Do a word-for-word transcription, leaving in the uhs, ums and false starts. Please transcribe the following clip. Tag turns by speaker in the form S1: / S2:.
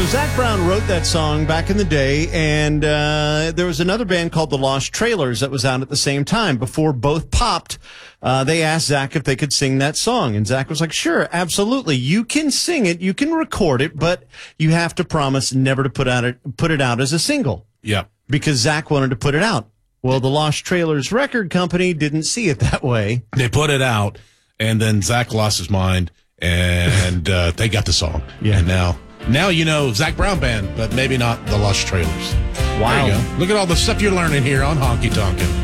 S1: So Zac Brown wrote that song back in the day, and uh, there was another band called The Lost Trailers that was out at the same time. Before both popped, uh, they asked Zac if they could sing that song, and Zac was like, sure, absolutely. You can sing it, you can record it, but you have to promise never to put out it, put it out as a single.
S2: Yeah.
S1: Because Zac wanted to put it out. Well, the Lost Trailers record company didn't see it that way.
S2: They put it out, and then Zac lost his mind, and uh, they got the song.
S1: Yeah.
S2: And now... Now you know Zac Brown Band, but maybe not the Lost Trailers.
S1: Wow.
S2: There you go. Look at all the stuff you're learning here on Honky Tonkin'.